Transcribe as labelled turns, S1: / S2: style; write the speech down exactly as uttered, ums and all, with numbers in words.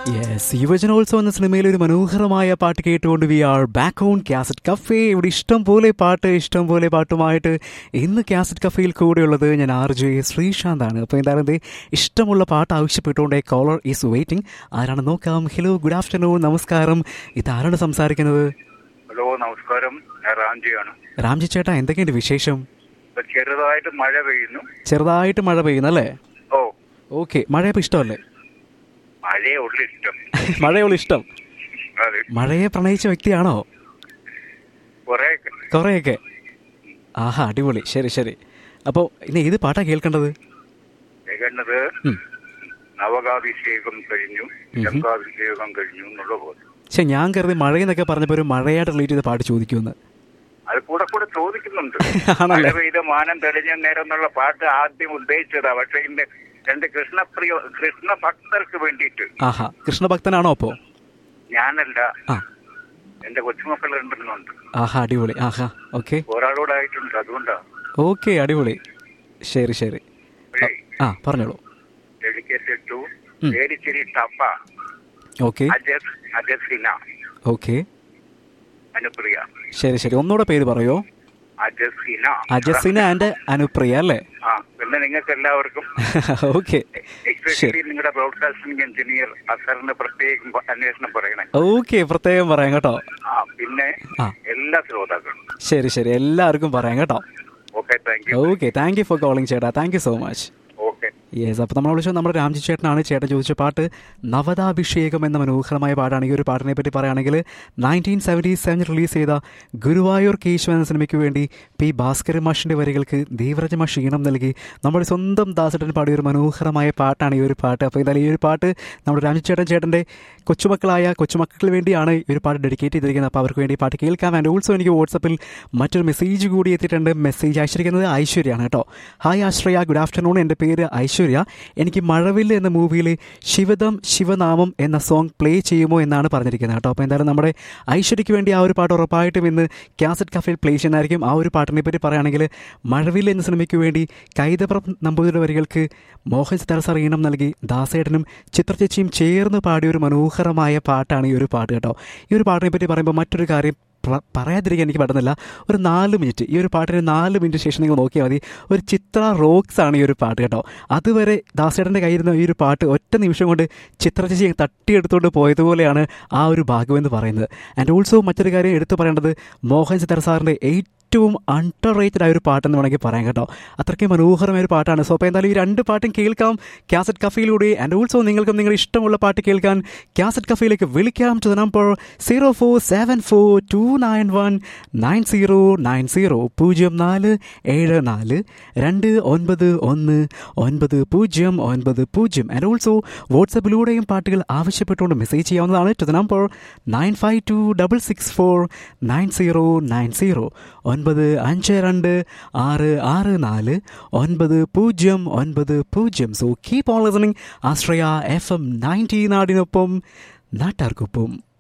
S1: Yes, യുവജനോത്സവം എന്ന സിനിമയിലെ ഒരു മനോഹരമായ പാട്ട് കേട്ടുകൊണ്ട് V are back on cassette cafe. ഇവിടെ ഇഷ്ടം പോലെ പാട്ട് ഇഷ്ടം പോലെ പാട്ടുമായിട്ട് ഇന്ന് കാസറ്റ് കഫേയിൽ കൂടെയുള്ളത് ഞാൻ ആർ ജെ ശ്രീശാന്താണ്. അപ്പോൾ എന്തായാലും ദേ ഇഷ്ടമുള്ള പാട്ട് ആവശ്യപ്പെട്ടുകൊണ്ട് കോളർ ഈസ് വെയിറ്റിംഗ്. ആരാണ് നോക്കാം. ഹലോ, ഗുഡ് ആഫ്റ്റർനൂൺ, നമസ്കാരം. ഇതാരാണ് സംസാരിക്കുന്നത്?
S2: ഹലോ, നമസ്കാരം. ഞാൻ രാംജിയാണ്.
S1: രാംജി ചേട്ടാ, എന്തൊക്കെയുണ്ട് വിശേഷം?
S2: ചെറുതായിട്ട് മഴ പെയ്യുന്നു.
S1: ചെറുതായിട്ട് മഴ പെയ്യുന്നല്ലേ?
S2: ഓ,
S1: ഓക്കെ. മഴയപ്പോൾ ഇഷ്ടമല്ലേ?
S2: മഴയെ ഉള്ള ഇഷ്ടം.
S1: മഴയുള്ള ഇഷ്ടം.
S2: അതെ.
S1: മഴയെ പ്രണയിച്ച വ്യക്തിയാണോ?
S2: കുറെയൊക്കെ.
S1: കുറേയൊക്കെ. ആഹാ, അടിപൊളി. ശരി ശരി. അപ്പോൾ ഇനി ഏത് പാട്ടാ കേൾക്കേണ്ടത്?
S2: കേൾക്കേണ്ടത് നവകാഭിഷേകം കഴിഞ്ഞു, ശംഖാഭിഷേകം കഴിഞ്ഞു എന്നുള്ള പോലെ.
S1: പക്ഷെ ഞാൻ കരുതി മഴയെന്നൊക്കെ പറഞ്ഞപ്പോൾ ഒരു മഴയായിട്ട് റിലേറ്റ് ചെയ്ത പാട്ട് ചോദിക്കുമെന്ന്.
S2: അത് കൂടെ കൂടെ ചോദിക്കുന്നുണ്ട്. മഴ പെയ്ത മാനം തെളിഞ്ഞ നേരം എന്നുള്ള പാട്ട് ആദ്യം ഉദ്ദേശിച്ചതാ. പക്ഷെ ഇതിന്റെ രണ്ട് കൃഷ്ണപ്രിയ കൃഷ്ണ ഭക്തർക്ക് വേണ്ടിയിട്ട്.
S1: ആഹാ, കൃഷ്ണഭക്തനാണോ അപ്പോ?
S2: ഞാനല്ല,
S1: ആ,
S2: എന്റെ കൊച്ചുമക്കൾ രണ്ടെണ്ണമുണ്ട്.
S1: ആഹാ, അടിപൊളി. ആഹാ, ഓക്കെ.
S2: ഒരാളോടായിട്ടുണ്ട്, അതുകൊണ്ടാ.
S1: ഓക്കെ, അടിപൊളി. ശരി ശരി. ആ, പറഞ്ഞോളൂ.
S2: Dedicated to പേരിച്ചിരി tappa,
S1: okay
S2: Ajas അജസിന,
S1: okay.
S2: Anupriya.
S1: ശരി ശരി. ഒന്നുകൂടെ പേര് പറയോ?
S2: അജസിന.
S1: അജസിന ആൻഡ് അനുപ്രിയ അല്ലേ?
S2: ആ, പിന്നെ നിങ്ങൾക്ക് എല്ലാവർക്കും
S1: ഓക്കെ.
S2: എക്സ്പെഷ്യലി നിങ്ങളുടെ ബ്രോഡ്കാസ്റ്റിംഗ് എഞ്ചിനീയർ അസറിന് പ്രത്യേകം അന്വേഷണം പറയണേ.
S1: ഓക്കെ, പ്രത്യേകം പറയാം കേട്ടോ.
S2: ആ, പിന്നെ എല്ലാ ശ്രോതാക്കളും.
S1: ശരി ശരി, എല്ലാവർക്കും പറയാം കേട്ടോ.
S2: Okay, thank you.
S1: Okay, thank you for calling ചേട്ടാ. Thank you so much.
S2: Okay.
S1: Yes, അപ്പോൾ നമ്മൾ വിളിച്ചത് നമ്മുടെ രാംജി ചേട്ടനാണ്. ചേട്ടൻ ചോദിച്ച പാട്ട് നവതാഭിഷേകം എന്ന മനോഹരമായ പാട്ടാണ്. ഈ ഒരു പാട്ടിനെ പറ്റി പറയുകയാണെങ്കിൽ നയൻറ്റീൻ സെവൻറ്റി സെവൻ റിലീസ് ചെയ്ത ഗുരുവായൂർ കേശവൻ എന്ന സിനിമയ്ക്ക് വേണ്ടി പി ഭാസ്കരൻ മാഷിൻ്റെ വരികൾക്ക് ദേവരാജ മാഷ് ഈണം നൽകി നമ്മുടെ സ്വന്തം ദാസേട്ടൻ പാടിയ ഒരു മനോഹരമായ പാട്ടാണ് ഈ ഒരു പാട്ട്. അപ്പോൾ എന്തായാലും ഈ ഒരു പാട്ട് നമ്മുടെ രാംജി ചേട്ടൻ ചേട്ടൻ്റെ കൊച്ചുമക്കളായ കൊച്ചുമക്കൾക്ക് വേണ്ടിയാണ് ഈ ഒരു പാട്ട് ഡെഡിക്കേറ്റ് ചെയ്തിരിക്കുന്നത്. അപ്പോൾ അവർക്ക് വേണ്ടി പാട്ട് കേൾക്കാം. ആൻഡ് ഓൾസോ എനിക്ക് വാട്സപ്പിൽ മറ്റൊരു മെസ്സേജ് കൂടി എത്തിയിട്ടുണ്ട്. മെസ്സേജ് അയച്ചിരിക്കുന്നത് ഐശ്വര്യയാണ് കേട്ടോ. ഹായ് ആശ്രയ, ഗുഡ് ആഫ്റ്റർനൂൺ. എൻ്റെ പേര് ഐശ്വര്യ. എനിക്ക് മഴവില്ല് എന്ന മൂവിയിലെ ശിവദം ശിവനാമം എന്ന സോങ് പ്ലേ ചെയ്യുമോ എന്നാണ് പറഞ്ഞിരിക്കുന്നത് കേട്ടോ. അപ്പോൾ എന്തായാലും നമ്മുടെ ഐശ്വര്യയ്ക്ക് വേണ്ടി ആ ഒരു പാട്ട് ഉറപ്പായിട്ടും ഇന്ന് കാസറ്റ് കഫേയിൽ പ്ലേ ചെയ്യുന്നതായിരിക്കും. ആ ഒരു പാട്ടിനെ പറ്റി പറയുകയാണെങ്കിൽ മഴവില്ല് എന്ന സിനിമയ്ക്ക് വേണ്ടി കൈതപ്രം നമ്പൂതിരിയുടെ വരികൾക്ക് മോഹൻ സിതാര സാർ ഈണം നൽകി ദാസേട്ടനും ചിത്രചേച്ചിയും ചേർന്ന് പാടിയ ഒരു മനോഹരമായ പാട്ടാണ് ഈ ഒരു പാട്ട് കേട്ടോ. ഈ ഒരു പാട്ടിനെ പറ്റി പറയുമ്പോൾ മറ്റൊരു കാര്യം പറയാതിരിക്കാൻ എനിക്ക് പറ്റുന്നില്ല. ഒരു നാല് മിനിറ്റ് ഈ ഒരു പാട്ടിന് നാല് മിനിറ്റ് ശേഷം നിങ്ങൾ നോക്കിയാൽ മതി, ഒരു ചിത്ര റോക്സ് ആണ് ഈ ഒരു പാട്ട് കേട്ടോ. അതുവരെ ദാസേട്ടൻ്റെ കയ്യിരുന്ന ഈ ഒരു പാട്ട് ഒറ്റ നിമിഷം കൊണ്ട് ചിത്ര ചേച്ചി തട്ടിയെടുത്തുകൊണ്ട് പോയതുപോലെയാണ് ആ ഒരു ഭാഗമെന്ന് പറയുന്നത്. ആൻഡ് ഓൾസോ മറ്റൊരു കാര്യം എടുത്തു പറയേണ്ടത് മോഹൻ സിതാര സാറിൻ്റെ എയ്റ്റ് ഏറ്റവും അണ്ടർ റേറ്റഡ് ആയ ഒരു പാട്ടെന്ന് വേണമെങ്കിൽ പറയാം കേട്ടോ. അത്രയ്ക്ക് മനോഹരമായ ഒരു പാട്ടാണ്. സോ അപ്പോൾ എന്തായാലും ഈ രണ്ട് പാട്ടും കേൾക്കാം കാസറ്റ് കഫയിലൂടെ. ആൻഡ് ഓൾസോ നിങ്ങൾക്കും നിങ്ങളുടെ ഇഷ്ടമുള്ള പാട്ട് കേൾക്കാൻ കാസറ്റ് കഫയിലേക്ക് വിളിക്കാം to the number zero four seven four to nine one nine zero nine zero പൂജ്യം നാല് ഏഴ് നാല് രണ്ട് ഒൻപത് ഒന്ന് ഒൻപത് പൂജ്യം ഒൻപത് പൂജ്യം. ആൻഡ് ഓൾസോ വാട്സപ്പിലൂടെയും പാട്ടുകൾ ആവശ്യപ്പെട്ടുകൊണ്ട് മെസ്സേജ് ചെയ്യാവുന്നതാണ് to the number nine five to double six four nine zero nine zero ഒൻപത് അഞ്ച് രണ്ട് ആറ് ആറ് നാല് ഒൻപത് പൂജ്യം ഒൻപത് പൂജ്യം. So keep on listening Ashraya F M ninety, നാടിനൊപ്പം നാട്ടാർക്കൊപ്പം.